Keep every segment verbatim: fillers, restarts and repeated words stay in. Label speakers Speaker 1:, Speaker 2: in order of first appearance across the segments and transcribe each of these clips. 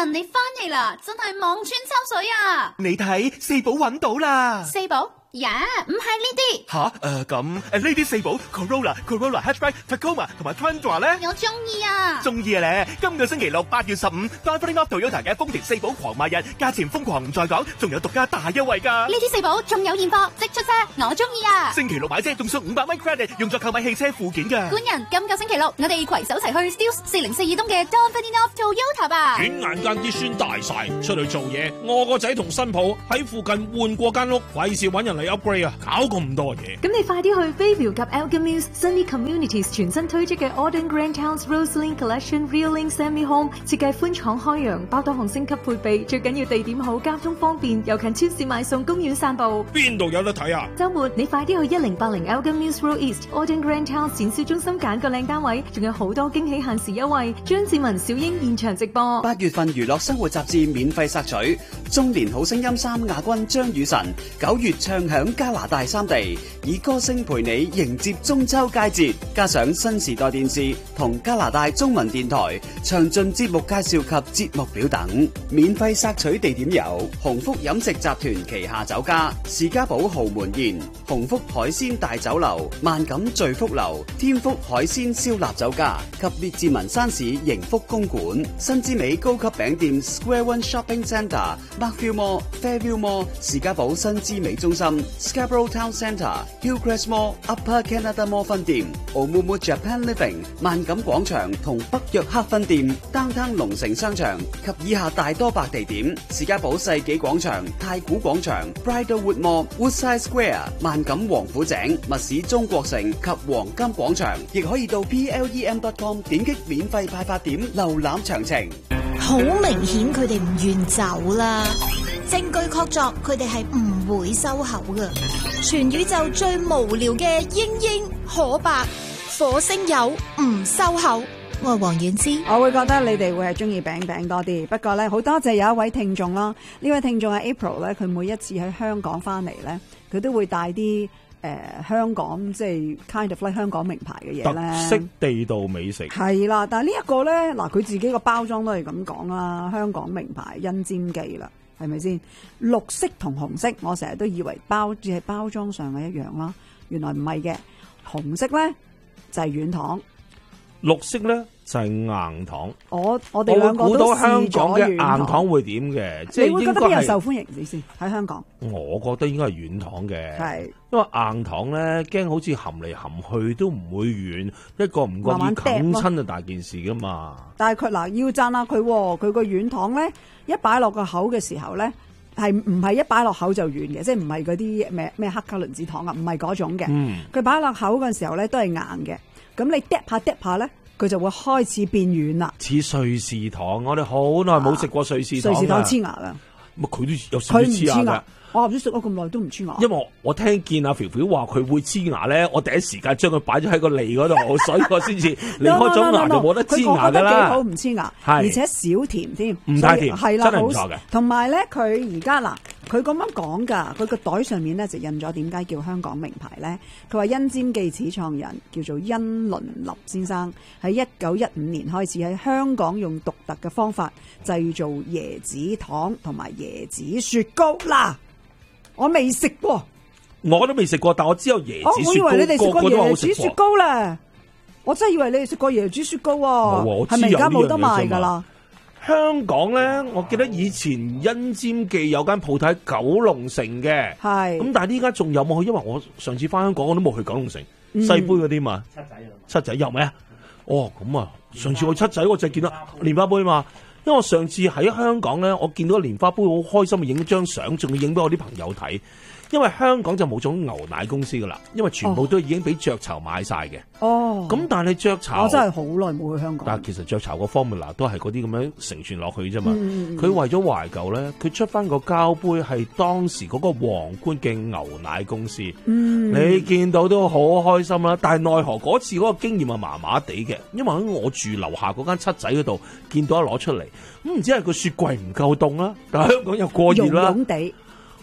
Speaker 1: 人你翻嚟啦，真係望穿秋水啊！
Speaker 2: 你睇四寶揾到啦，
Speaker 1: 四寶呀，唔係呢啲
Speaker 2: 吓誒咁誒呢啲四寶 Corolla、Corolla Hatchback、Tacoma 同埋 Tundra 咧，
Speaker 1: 我中意啊！
Speaker 2: 中意啊咧！今個星期六八月十五 ，Driving Up Toyota 嘅豐田四寶狂賣日，價錢瘋狂唔再講，仲有獨家大優惠㗎！
Speaker 1: 呢啲四寶仲有現貨，即出車，我中意啊！
Speaker 2: 星期六買車仲送五百蚊 credit， 用作購買汽車附件㗎。
Speaker 1: 官人，今個星期六我哋攜手齊去 Steels 四零四二東嘅 Driving Up Toyota 吧！
Speaker 3: 轉眼間啲孫大晒，出去做嘢，我個仔同新抱喺附近換過間屋，費事揾人嚟 upgrade 啊！搞咁多嘢，
Speaker 4: 咁你快啲去 Bayview 及 Elgin Mills Sunny Communities 全新推出嘅 Auden Grand House Roseline Collection Real-Link Semi Home， 設計寬敞開揚，包多項升級配備，最緊要地點好，交通方便，又近超市買餸、公園散步。
Speaker 3: 邊度有得睇啊？
Speaker 4: 週末你快啲去一零八零 Elgin Mills Road East Auden Grand House 展銷中心揀個靚單位，仲有好多驚喜限時優惠。張志文、小英現場直播。
Speaker 5: 八月份娛樂生活雜誌免費索取，中年好聲音三亞軍張雨晨，九月唱響加拿大三地，以歌聲陪你迎接中秋佳節，加上新時代電視同加拿大中文電台詳盡節目介紹及節目表等。免費索取地點有鴻福飲食集團旗下酒家士嘉堡豪門宴、鴻福海鮮大酒樓、萬錦聚福樓、天福海鮮燒臘酒家及列治文山市盈福公館、新之美高級餅店 Square One Shopping Centre、Markville Mall、Fairview Mall、士嘉堡新之美中心、Scarborough Town Centre、Hillcrest Mall、Upper Canada Mall 分店、Oumuamua Japan Living、萬錦廣場同北約克分店、Downtown 龍城商場及以下大多白地點：士嘉堡世紀廣場、太古廣場、Bridlewood Mall、Woodside Square、萬錦王府井、密市中國城及黃金廣場，亦可以到 P L E M dot com 點擊免費派發點瀏覽詳情。
Speaker 6: 好明顯佢哋唔願走啦，證據確鑿佢哋係唔會收口㗎。全宇宙最無聊嘅英英可白火星友唔收口。我係黃婉之，
Speaker 7: 我會覺得你哋會係中意餅餅多啲。不過咧，好多謝有一位聽眾啦，呢位聽眾係 April 咧，佢每一次喺香港翻嚟咧，佢都會帶啲誒、呃、香港即係 kind of like 香港名牌嘅嘢咧，
Speaker 3: 特色地道美食
Speaker 7: 係啦。但係呢一個咧，嗱佢自己個包裝都係咁講啦，香港名牌恩尖記啦，係咪先？綠色同紅色，我成日都以為包只係包裝上嘅一樣啦，原來唔係嘅。紅色咧就係軟糖，
Speaker 3: 綠色咧就係硬糖。
Speaker 7: 我我哋兩個都
Speaker 3: 到香港嘅
Speaker 7: 硬
Speaker 3: 硬糖會點嘅？即係
Speaker 7: 你會覺得邊有受歡迎啲先喺香港？
Speaker 3: 我覺得應該係軟糖嘅，
Speaker 7: 係
Speaker 3: 因為硬糖咧驚好似含嚟含去都唔會軟，一個唔覺意啃親就大件事噶嘛。
Speaker 7: 但係佢嗱要讚下佢，佢個軟糖咧一擺落個口嘅時候咧係唔係一擺落口就軟嘅，即係唔係嗰啲咩咩黑卡倫子糖啊，唔係嗰種嘅。佢擺落口嘅時候咧都係硬嘅。咁你嗒下嗒下咧，佢就會開始變軟啦。
Speaker 3: 似瑞士糖，我哋好耐冇食過瑞士糖。
Speaker 7: 瑞士糖黐牙啦，
Speaker 3: 咁佢都有少少黐牙㗎。
Speaker 7: 我唔知食咗咁耐都唔黐牙。
Speaker 3: 因為我，我聽見阿肥肥話佢會黐牙咧，我第一時間將佢擺咗喺個脷嗰度，所以我先至離開咗牙就冇得黐牙噶啦。
Speaker 7: 佢覺得幾好唔黐牙，而且少甜添，
Speaker 3: 唔太甜，
Speaker 7: 係啦，
Speaker 3: 真係唔錯嘅。
Speaker 7: 同埋咧，佢而家嗱，佢咁樣講㗎，佢個袋上面咧就印咗點解叫香港名牌咧？佢話恩尖記始創人叫做恩倫立先生，喺一九一五年開始喺香港用獨特嘅方法製造椰子糖同埋椰子雪糕啦。我未食過，
Speaker 3: 我都未食過，但我知有椰子雪糕，
Speaker 7: 我以為你哋食過椰子雪糕咧，
Speaker 3: 個個
Speaker 7: 我真係以為你哋食過椰子雪糕喎，係咪而家冇得賣噶啦？
Speaker 3: 香港咧，我記得以前恩尖記有間鋪頭喺九龍城嘅，
Speaker 7: 係咁，
Speaker 3: 但係呢家仲有冇去？因為我上次翻香港我都冇去九龍城，嗯、西杯嗰啲嘛，七仔，七仔有咩啊？哦，咁啊，上次去七仔我就見到蓮花杯嘛。因為我上次喺香港咧，我見到蓮花杯好開心，影張相，仲要影俾我啲朋友睇。因為香港就冇種牛奶公司噶啦，因為全部都已經俾雀巢買晒嘅。哦，咁但係雀巢，
Speaker 7: 我真係好耐冇去香港。
Speaker 3: 但係其實雀巢個 formula 都係嗰啲咁樣承傳落去啫嘛。佢、嗯、為咗懷舊咧，佢出翻個膠杯係當時嗰個皇冠嘅牛奶公司。嗯，你見到都好開心啦。但係奈何嗰次嗰個經驗係麻麻地嘅，因為喺我住樓下嗰間七仔嗰度見到一攞出嚟，咁唔知係個雪櫃唔夠凍啦，但係香港又過熱啦。
Speaker 7: 溶溶地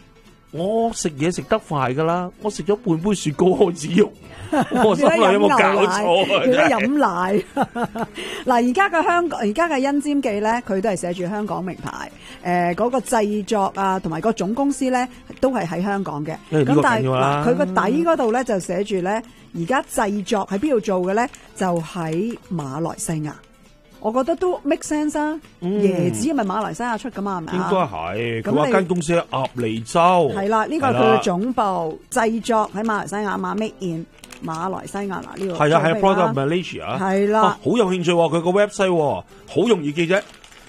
Speaker 3: 我食嘢食得快噶啦，我食咗半杯雪糕開始肉，我心諗有冇搞錯啊？
Speaker 7: 叫得飲奶。嗱，而家嘅香港，而家嘅恩尖記咧，佢都係寫住香港名牌。誒、呃，嗰、那個製作啊，同埋個總公司咧，都係喺香港嘅。咁、欸、但係嗱，佢個底嗰度咧就寫住咧，而家製作喺邊度做嘅咧，就喺馬來西亞。我覺得都 make sense 啊！
Speaker 3: 嗯、
Speaker 7: 椰子係咪馬來西亞出噶嘛？係咪
Speaker 3: 應該係。咁話間公司喺鴨脷洲。
Speaker 7: 係啦，呢個係佢嘅總部，製作喺馬來西亞嘛 ，made in 馬來西亞嗱呢個。
Speaker 3: 係啊係 product Malaysia。係
Speaker 7: 啦，
Speaker 3: 好有興趣喎！佢個 website 好容易記啫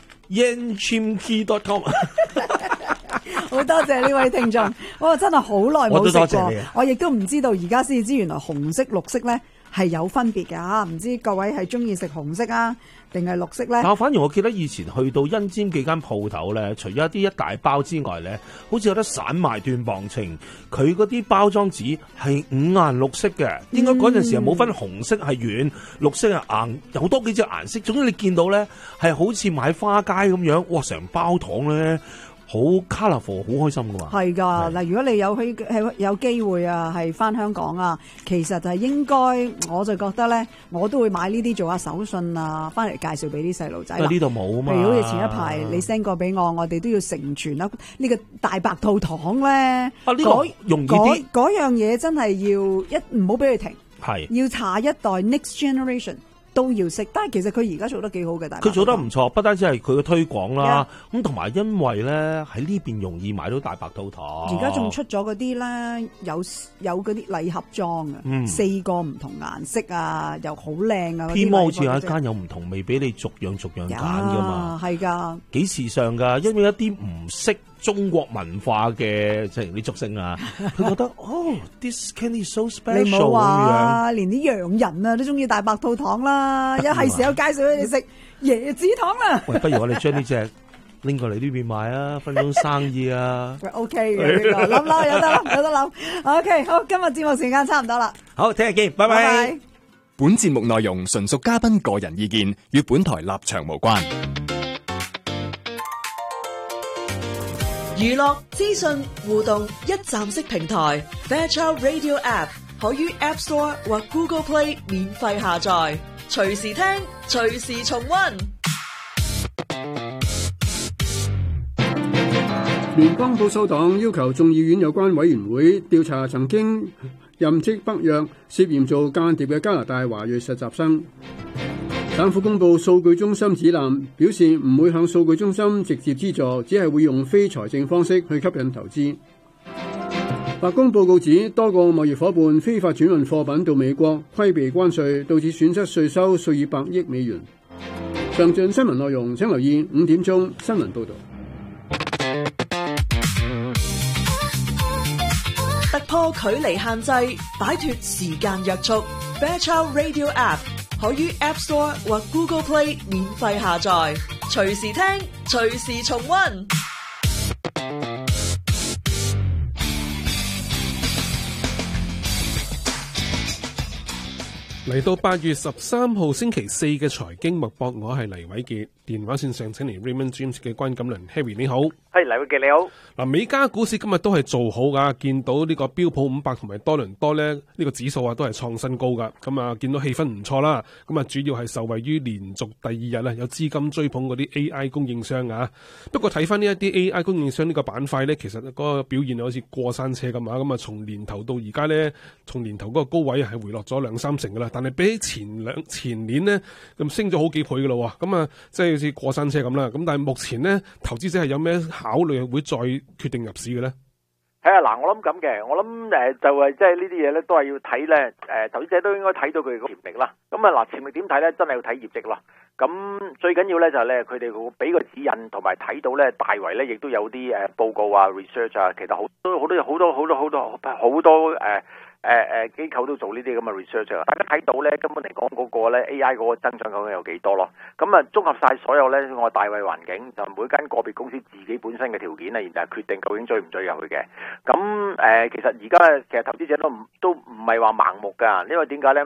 Speaker 3: yan chim key dot com。
Speaker 7: 好多謝呢位聽眾，我真係好耐冇食過，我亦都唔知道而家先至知原來紅色、綠色咧係有分別嘅嚇，唔知各位係中意食紅色啊？定係綠色咧？
Speaker 3: 但反而我記得以前去到恩尖幾間鋪頭咧，除咗一啲一大包之外咧，好似有得散賣斷磅秤。佢嗰啲包裝紙係五顏六色嘅，應該嗰陣時係冇分紅色係軟，綠色係硬，有好多幾隻顏色。總之你見到咧係好似買花街咁樣，哇！成包糖咧〜好 colourful， 好開心噶嘛！係㗎，嗱，如果你有去係有機會啊，係翻香港啊，其實就係應該，我就覺得咧，我都會買呢啲做下手信啊，翻嚟介紹俾啲細路仔。呢度冇啊嘛。譬如好似前一排你 send 過俾我，我哋都要承傳啦。呢個大白兔糖咧，啊呢個容易啲。嗰樣嘢真係要一唔好俾佢停，係要下一代 next generation。都要識，但係其實佢而家做得幾好嘅，但係佢做得唔錯，不單止係佢嘅推廣啦，咁同埋因為咧喺呢邊容易買到大白兔糖，而家仲出咗嗰啲咧有有嗰啲禮盒裝啊，嗯、四個唔同顏色啊，又好靚啊。P M 好似有一間有唔同味俾你逐樣逐樣揀噶嘛，係噶，幾時尚噶，因為一啲唔識中國文化嘅即係啲竹升啊，佢覺得哦 ，this candy so special 你冇話，連啲洋人啊都中意大白兔糖啦，一係時候介紹俾你食椰子糖啦。喂，不如我哋將呢隻拎過嚟呢邊賣啊，分鐘生意啊。O K 嘅，諗諗有得諗，有得諗。O K， 好，今日節目時間差唔多啦。好，聽日見，拜拜。本節目內容純屬嘉賓個人意見，與本台立場無關。
Speaker 8: 娛樂資訊互動一站式平台 Fairchild Radio App 可於 App Store 或 Google Play 免費下載，隨時聽，隨時重溫。
Speaker 9: 聯邦保守黨要求眾議院有關委員會調查曾經任職北約涉嫌做間諜嘅加拿大華裔實習生。政府公布數據中心指南，表示唔會向數據中心直接資助，只係會用非財政方式去吸引投資。白宮報告指，多個貿易夥伴非法轉運貨品到美國，規避關稅，導致損失稅收數以百億美元。詳盡新聞內容，請留意五點鐘新聞報道。
Speaker 8: 突破距離限制，擺脫時間約束。Fairchild Radio App 可於 App Store 或 Google Play 免費下載，隨時聽，隨時重溫。
Speaker 10: 嚟到八月十三號星期四嘅財經脈搏，我係黎偉傑。電話線上請嚟 Raymond James 嘅關錦麟 Harry， 你好。係黎偉傑你好。嗱，美加股市今日都係做好噶，見到呢個標普五百同埋多倫多咧呢、呢個指數啊都係創新高噶。咁啊見到氣氛唔錯啦。咁啊主要係受惠於連續第二日啊有資金追捧嗰啲 A I 供應商啊。不過睇翻呢一啲 A I 供應商呢個板塊咧，其實嗰個表現好似過山車咁啊。咁啊從年頭到而家咧，從年頭嗰個高位係回落咗兩三成噶啦。但係比起前兩前年咧咁升咗好幾倍噶咯。咁啊即係好似過山車咁啦，咁但係目前咧，投資者係有咩考慮會再決定入市嘅咧？
Speaker 11: 係啊，嗱，我諗咁嘅，我諗誒就係即係呢啲嘢咧，都係要睇咧誒，投資者都應該睇到佢個潛力啦。咁啊嗱，潛力點睇咧？真係要睇業績咯。咁最緊要咧就係咧，佢哋會俾個指引，同埋睇到咧大圍咧，亦都有啲誒報告啊、research 啊，其實好多好多好多好多好多好多誒。誒、呃、誒，機構都做呢啲咁嘅 research 啊！大家睇到咧，根本嚟講嗰個咧 A I 嗰個增長究竟有幾多咯？咁啊，綜合晒所有咧，我大圍環境就每間個別公司自己本身嘅條件啊，然後決定究竟追唔追入去嘅。咁誒、呃，其實而家其實投資者都唔都唔係話盲目噶，因為點解咧？誒、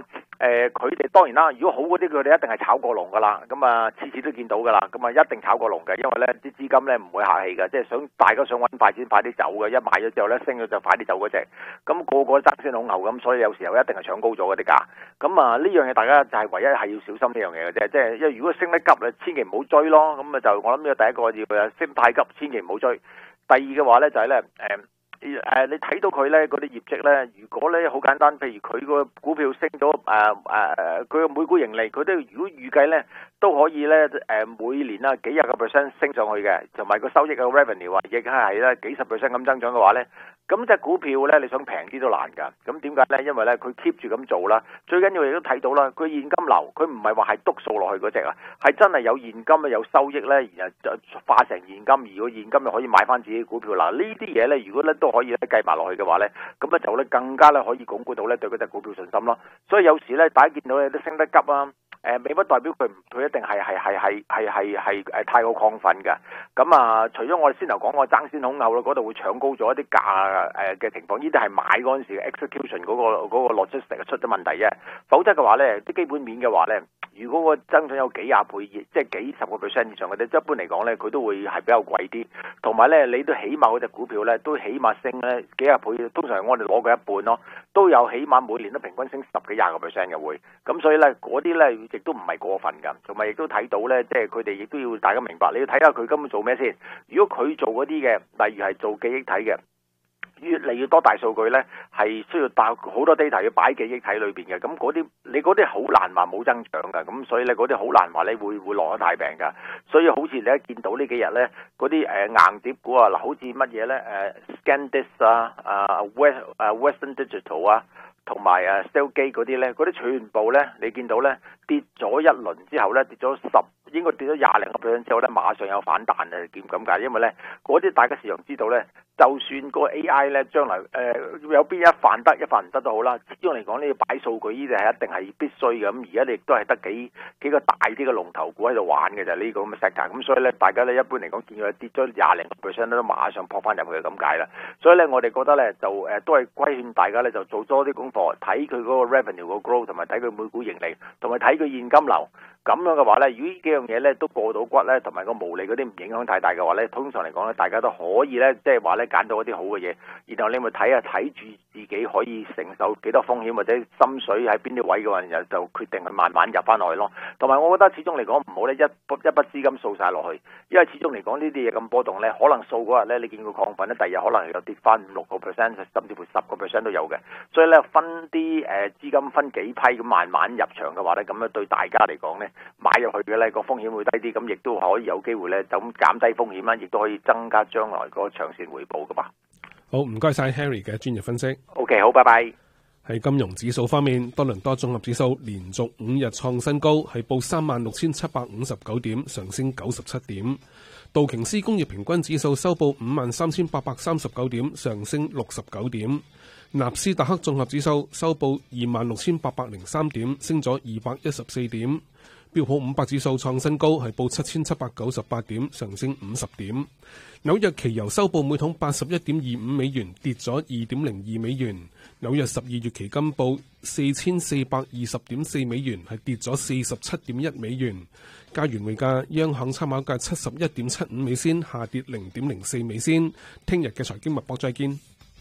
Speaker 11: 誒佢哋當然啦，如果好嗰啲佢哋一定係炒過龍噶啦，咁啊次次都見到噶啦，咁啊一定炒過龍嘅，因為咧啲資金咧唔會客氣嘅，即係想大家想揾快錢快啲走嘅，一買咗之後咧升咗就快啲走嗰隻，咁、那個個爭先恐後咁，所以有時候一定係搶高咗嗰啲價，咁啊呢樣嘢大家就係唯一係要小心呢樣嘢嘅啫，即係因為如果升得急咧，千祈唔好追咯，咁啊就我諗呢個第一個要升太急，千祈唔好追。第二嘅話咧就係咧誒。誒、呃，你睇到佢咧嗰啲業績咧，如果咧好簡單，譬如佢個股票升咗誒誒，佢、呃、個、呃、每股盈利，佢都如果預計咧都可以咧誒、呃、每年啊幾廿個 percent 升上去嘅，同埋個收益嘅 revenue 啊，亦係咧幾十 percent 咁增長嘅話咧，咁隻股票咧你想平啲都難㗎。咁點解咧？因為咧佢 keep 住咁做啦，最緊要亦都睇到啦，佢現金流佢唔係話係篤數落去嗰隻啊，係真係有現金啊有收益咧，然後就化成現金，而個現金又可以買翻自己股票嗱，呢啲嘢咧如果咧都可以咧計埋落去嘅話咧，咁咧就咧更加咧可以鞏固到咧對嗰隻股票信心咯。所以有時咧大家見到咧都升得急啊，誒未不代表佢唔佢一定係係係係係係係誒太過亢奮嘅。咁啊，除咗我哋先頭講個爭先恐後咯，嗰度會搶高咗一啲價誒嘅情況，呢啲係買嗰陣時嘅 execution 嗰個嗰個 logistics 出咗問題啫。否則嘅話咧，啲基本面嘅話咧，如果個增長有幾廿倍，即係幾十個 percent 以上嘅，一般嚟講咧，佢都會係比較貴啲。同埋咧，你都起碼嗰隻股票咧，都起碼升咧幾廿倍，通常我哋攞過一半咯，都有起碼每年都平均升十幾廿個 percent 嘅會。咁所以咧，嗰啲咧亦都唔係過分㗎，同埋亦都睇到咧，即係佢哋亦都要大家明白，你要睇下佢根本做咩先。如果佢做嗰啲嘅，例如係做記憶體嘅。越嚟越多大數據咧，係需要搭好多 data 要擺記憶體裏邊嘅，咁嗰啲你嗰啲好難話冇增長㗎，咁所以咧嗰啲好難話你會會落得太平㗎，所以好似你一見到呢幾日咧，嗰啲誒硬碟股啊，嗱好似乜嘢咧誒 ScanDisk 啊、啊 West 啊 Western Digital 啊，同埋誒 Seagate 嗰啲咧，嗰啲全部咧你見到咧跌咗一輪之後咧跌咗十。應該跌咗廿零個 percent 之後咧，馬上有反彈啊！點咁解？因為咧，嗰啲大家市場知道咧，就算個 A I 咧將來誒、呃、有邊一犯得一犯唔得都好啦，始終嚟講呢要擺數據呢啲係一定係必須嘅。咁而家你亦都係得幾幾個大啲嘅龍頭股喺度玩嘅就係呢個咁嘅 sector。咁所以咧，大家咧一般嚟講見佢跌咗廿零個 percent 都馬上撲翻入去咁解啦。所以咧，我哋覺得咧就誒、呃、都係規勸大家咧就做多啲功課，睇佢嗰個 revenue 個 growth 同埋睇佢每股盈利，同埋睇佢現金流。咁樣嘅話咧，如果呢幾樣嘢咧都過到骨咧，同埋個毛利嗰啲唔影響太大嘅話咧，通常嚟講咧，大家都可以咧，即係話咧揀到一啲好嘅嘢，然後你咪睇下睇住自己可以承受幾多風險或者心水喺邊啲位嘅話，然後就決定去慢慢入翻落去咯。同埋我覺得始終嚟講唔好咧一筆一筆資金掃晒落去，因為始終嚟講呢啲嘢咁波動咧，可能掃嗰日咧你見佢亢奮咧，第二日可能又跌翻五六個 percent，甚至乎十個 percent 都有嘅。所以咧分啲誒資金分幾批咁慢慢入場嘅話咧，咁樣對大家嚟講咧。買入去嘅咧個風險會低啲，咁亦都可以有機會咧就咁減低風險啦，亦都可以增加將來個長線回報噶嘛。
Speaker 10: 好，唔該晒 Harry 嘅專業分析。
Speaker 11: OK， 好，拜拜。
Speaker 10: 喺金融指數方面，多倫多綜合指數連續五日創新高，係報三萬六千七百五十九點，上升九十七點。道瓊斯工業平均指數收報五萬三千八百三十九點，上升六十九點。納斯達克綜合指數收報二萬六千八百零三點，升咗二百一十四點。標普五百指數創新高，係報七千七百九十八點，上升五十點。紐約期油收報每桶八十一點二五美元，跌咗二點零二美元。紐約十二月期金報四千四百二十點四美元，係跌咗四十七點一美元。加元匯價，央行參考價七十一點七五美仙，下跌零點零四美仙。聽日嘅財經脈搏再見。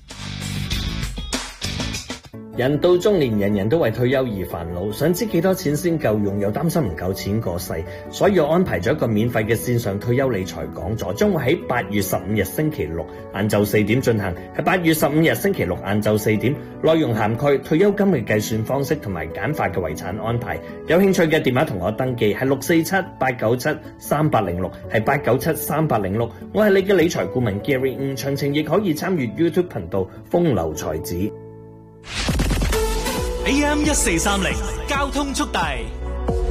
Speaker 12: 人到中年，人人都為退休而煩惱，想知幾多錢先夠用，又擔心唔夠錢過世，所以我安排咗一個免費嘅線上退休理財講座，將會喺八月十五日星期六晏晝四點進行。喺八月十五日星期六晏晝四點，內容涵蓋退休金嘅計算方式同埋簡化嘅遺產安排。有興趣嘅電話同我登記係六四七八九七三八零六，係八九七三八零六。我係你嘅理財顧問 Gary， 唔詳情亦可以參與 YouTube 頻道風流才子。
Speaker 13: A M 一四三零交通速遞。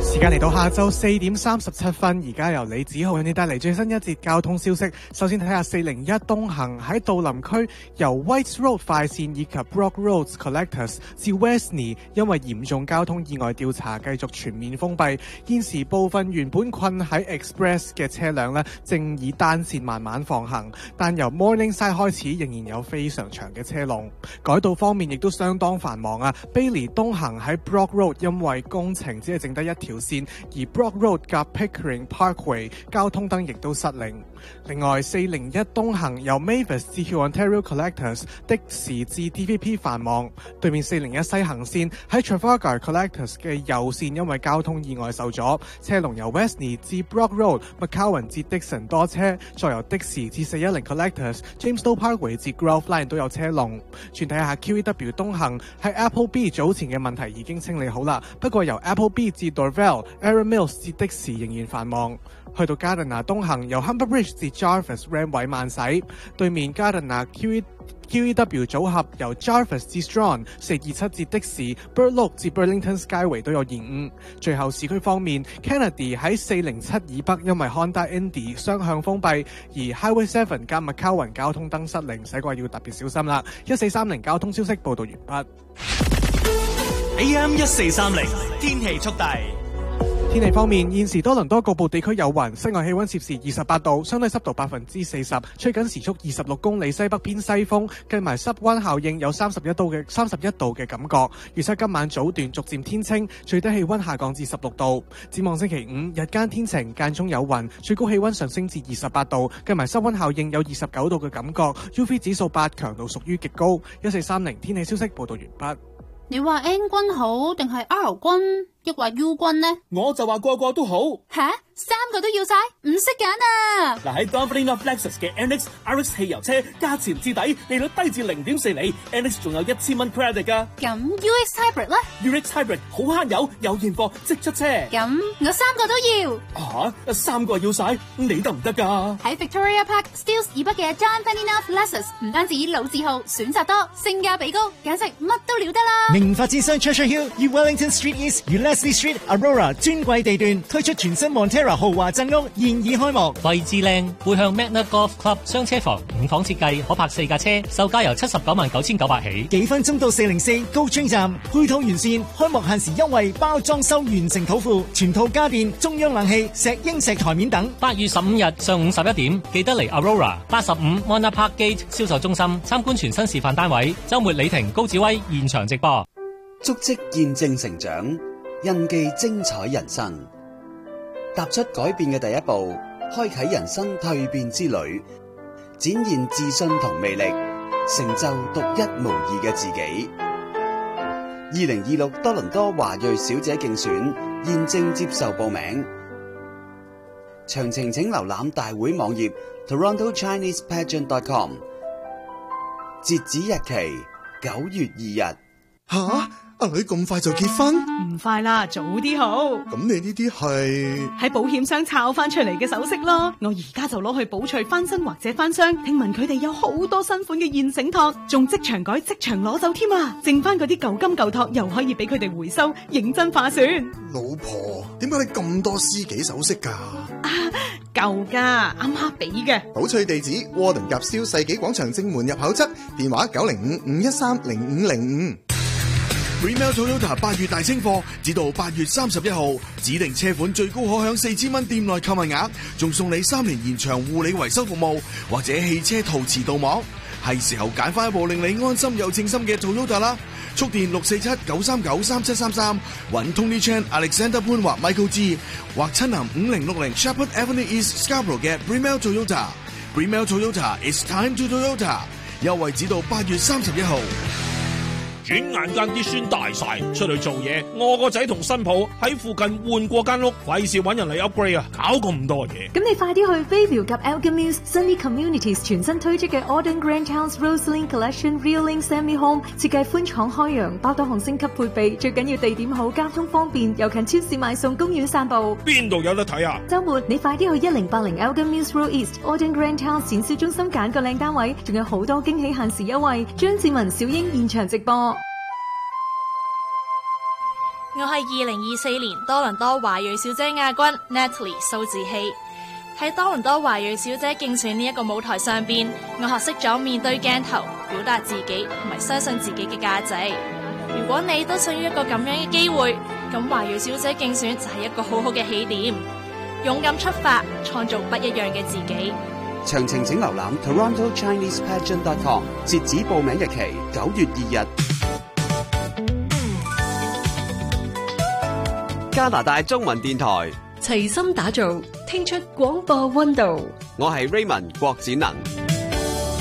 Speaker 13: 時間嚟到下晝四點三十七分，而家由李子浩為你帶嚟最新一節交通消息。首先睇下四零一東行喺杜林區由 White Road 快線以及 Brock Road Collectors 至 Westney， 因為嚴重交通意外調查繼續全面封閉。現時部分原本困喺 Express 嘅車輛呢，正以單線慢慢放行，但由 Morningside 開始仍然有非常長嘅車龍。改道方面亦都相當繁忙啊 ，Bailey 東行喺 Brock Road 因為工程只係剩得一條線，而 Brock Road 夾 Pickering Parkway 交通燈亦都失靈。另外，四零一東行由 Mavis 至 Ontario Collectors 的士至 D V P 繁忙，對面四零一西行線喺 Trafalgar Collectors 嘅右線因為交通意外受阻，車龍由 Westney 至 Brock Road、McCowan 至 Dixon 多車，再由的士至四一零 Collectors、Jamestown Parkway 至 Grove Line 都有車龍。轉睇下 Q E W 東行喺 Appleby 早前嘅問題已經清理好啦，不過由 Appleby 至 Dorval、Aaron Mills 至的士仍然繁忙。去到 Gardiner 東行由 Humber Bridge 至 Jarvis Ram 位慢駛，對面 Gardiner Q E W 組合由 Jarvis 至 Strong 四二七至的士 Burloak 至 Burlington Skyway 都有延誤。最後市區方面 Kennedy 喺四零七以北因為 Honda Indy 雙向封閉，而 Highway Seven 加 McCowan 交通燈失靈，駛過要特別小心啦。一四三零交通消息報道完畢。
Speaker 2: A M 一四三零天氣速遞。
Speaker 13: 天氣方面，現時多倫多局部地區有雲，室外氣溫攝氏二十八度，相對濕度百分之四十，吹緊時速二十六公里西北偏西風，計埋濕溫效應有三十一度嘅三十一度嘅感覺。預測今晚早段逐漸天清，最低氣溫下降至十六度。展望星期五日間天晴，間中有雲，最高氣溫上升至二十八度，計埋濕溫效應有二十九度嘅感覺。U V 指數八，強度屬於極高。一四三零天氣消息報道完畢。
Speaker 1: 你話 N 君好定係 R 君，抑或 U 君呢？
Speaker 14: 我就話個個都好。
Speaker 1: 吓，三個都要晒，唔識揀啊！
Speaker 14: 嗱，喺 Dunfermline of Lexus 嘅 N X R X 汽油車，價錢至底，利率低至零點四厘 ，N X 仲有一千蚊 credit 噶。
Speaker 1: 咁 U X Hybrid 咧
Speaker 14: ？U X Hybrid 好慳油，有現貨即出車。
Speaker 1: 咁我三個都要。
Speaker 14: 吓，三個要晒，你得唔得噶？
Speaker 1: 喺 Victoria Park Steeles 以北嘅 Dunfermline of Lexus， 唔單止老字號，選擇多，性價比高，簡直乜都了得啦！
Speaker 15: 明發展商 Treasure Hill 與 Wellington Street East 與 Leslie Street Aurora 尊貴地段推出全新 Montera 豪華鎮屋，現已開幕。
Speaker 16: 位置靚，背向 Magna Golf Club 雙車房，五房設計，可泊四架車，售價由七十九萬九千九百起。
Speaker 15: 幾分鐘到四零四高川站，配套完善，開幕限時優惠，包裝修完成土庫，全套家電、中央冷氣、石英石台面等。
Speaker 16: 八月十五日上午十一點，記得嚟 Aurora 八十五 Mona Park Gate 銷售中心參觀全新示範單位。週末李婷、高志威現場直播。
Speaker 5: 足跡見證成長，印記精彩人生。踏出改變嘅第一步，開啟人生蛻變之旅，展現自信同魅力，成就獨一無二嘅自己。二零二六多倫多華裔小姐競選現正接受報名，詳情請瀏覽大會網頁 toronto chinese pageant dot com。截止日期九月二日。
Speaker 17: 吓，阿女咁快就結婚？
Speaker 18: 唔快啦，早啲好。
Speaker 17: 咁你呢啲係
Speaker 18: 喺保險箱抄翻出嚟嘅首飾咯，我而家就攞去寶翠翻新或者翻箱。聽聞佢哋有好多新款嘅現成托，仲即場改即場攞走添啊！剩翻嗰啲舊金舊托又可以俾佢哋回收，認真划算。
Speaker 17: 老婆，點解你咁多私己首飾噶？
Speaker 18: 啊，舊噶，阿媽俾嘅。
Speaker 17: 寶翠地址：窩頓夾燒世紀廣場正門入口側，電話九零五五一三零五零五。
Speaker 2: Bremel Toyota 八月大清貨，至到八月三十一號，指定車款最高可享四千蚊店內購物額，仲送你三年延長護理維修服務，或者汽車陶瓷鍍膜，係時候揀翻一部令你安心又稱心嘅 Toyota 啦！速電六四七九三九三七三三，揾 Tony Chan、Alexander 潘或 Michael G， 或親臨五零六零 Shepherd Avenue East Scarborough 嘅 Bremel Toyota。Bremel Toyota is time to Toyota， 優惠至到八月三十一號。
Speaker 3: 轉眼間啲孫大晒，出去做嘢，我個仔同新抱喺附近換過間屋，費事揾人嚟 upgrade 啊，搞咁多嘢。
Speaker 4: 咁你快啲去 Bayview 及 Elgin Mills Sunny Communities 全新推出嘅 Auden Grand House Roseline Collection Realing Semi Home， 設計寬敞開揚，包多項升級配備，最緊要地點好，交通方便，又近超市買餸，公園散步。
Speaker 3: 邊度有得睇啊？
Speaker 4: 週末你快啲去一零八零 Elgin Mills Road East Auden Grand House 展銷中心揀個靚單位，仲有好多驚喜限時優惠。張志文、小英現場直播。
Speaker 19: 我係二零二四年多倫多華裔小姐亞軍 Natalie 蘇志希。喺多倫多華裔小姐競選呢一個舞台上邊，我學識咗面對鏡頭，表達自己同埋相信自己嘅價值。如果你都想要一個咁樣嘅機會，咁華裔小姐競選就係一個好好嘅起點。勇敢出發，創造不一樣嘅自己。
Speaker 5: 詳情請瀏覽 Toronto Chinese Pageant dot com， 截止報名日期九月二日。加拿大中文電台
Speaker 20: 齊心打造，聽出廣播溫度。
Speaker 5: 我係 Raymond 郭展能。